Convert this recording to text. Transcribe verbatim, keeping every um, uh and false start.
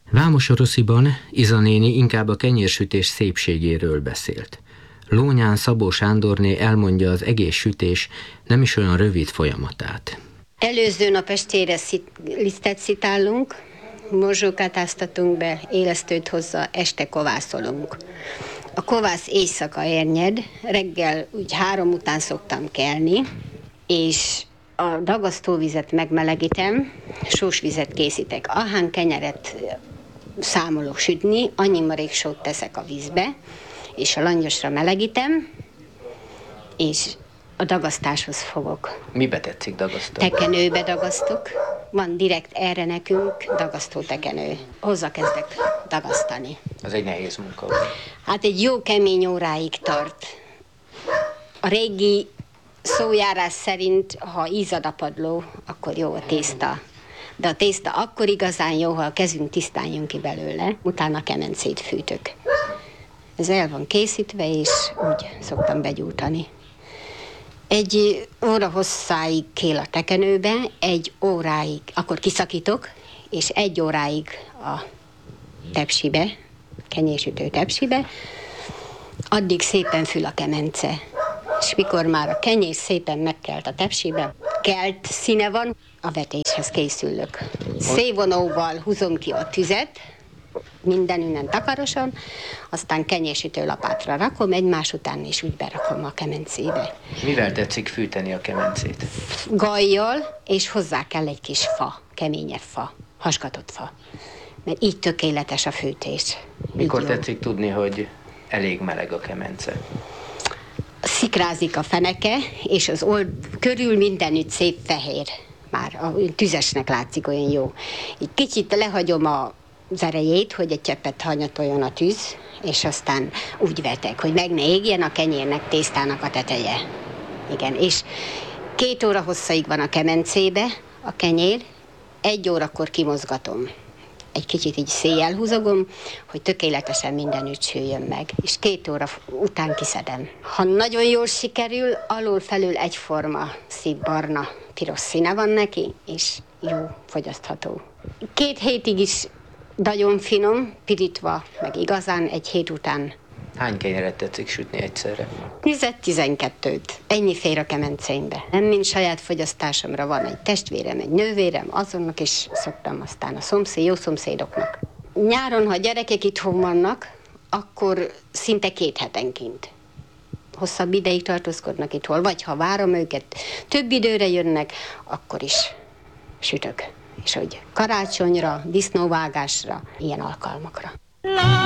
Vámos Orosziban Iza néni inkább a kenyérsütés szépségéről beszélt. Lónyán Szabó Sándorné elmondja az egész sütés nem is olyan rövid folyamatát. Előző nap estére szit, lisztet szitálunk, morzsókát áztatunk be, élesztőt hozzá, este kovászolunk. A kovász éjszaka ernyed, reggel úgy három után szoktam kelni, és a dagasztóvizet megmelegítem, sósvizet készítek. Ahán kenyeret számolok sütni, annyi marék sót teszek a vízbe, és a langyosra melegítem, és a dagasztáshoz fogok. Mibe tetszik dagasztani? Tekenőbe dagasztok. Van direkt erre nekünk dagasztó tekenő. Hozzá kezdek dagasztani. Az egy nehéz munka. Hát egy jó kemény óráig tart. A régi szójárás szerint, ha ízad a padló, akkor jó a tészta. De a tészta akkor igazán jó, ha a kezünk tisztán jön ki belőle, utána kemencét fűtök. Ez el van készítve, és úgy szoktam begyújtani. Egy óra hosszáig kél a tekenőbe, egy óráig, akkor kiszakítok, és egy óráig a tepsibe, kenyérsütő tepsibe, addig szépen fül a kemence. És mikor már a kenyér szépen megkelt a tepsibe, kelt színe van, a vetéshez készülök. Szévonóval húzom ki a tüzet, minden innen takarosan, aztán kenyérsütő lapátra rakom, egymás után is úgy berakom a kemencébe. Mivel tetszik fűteni a kemencét? Gajjal, és hozzá kell egy kis fa, keményebb fa, haskatott fa. Mert így tökéletes a fűtés. Mikor tetszik tudni, hogy elég meleg a kemence? Szikrázik a feneke, és az old körül mindenütt szép fehér. Már a tüzesnek látszik, olyan jó. Így kicsit lehagyom a az erejét, hogy egy cseppet hanyatoljon a tűz, és aztán úgy vetek, hogy meg ne égjen a kenyérnek, tésztának a teteje. Igen, és két óra hosszaig van a kemencébe a kenyér, egy órakor kimozgatom. Egy kicsit így széjjel húzogom, hogy tökéletesen mindenütt süljön meg, és két óra után kiszedem. Ha nagyon jól sikerül, alul-felül egyforma szép barna, piros színe van neki, és jó, fogyasztható. Két hétig is nagyon finom, pirítva, meg igazán egy hét után. Hány kenyeret tetszik sütni egyszerre? tíz-tizenkettőt. Ennyi fér a kemencémbe. Nem mind saját fogyasztásomra, van egy testvérem, egy nővérem, azonnak is szoktam, aztán a szomszéd, jó szomszédoknak. Nyáron, ha gyerekek itthon vannak, akkor szinte két hetenként. Hosszabb ideig tartózkodnak itthon, vagy ha várom őket, több időre jönnek, akkor is sütök. És hogy karácsonyra, disznóvágásra, ilyen alkalmakra.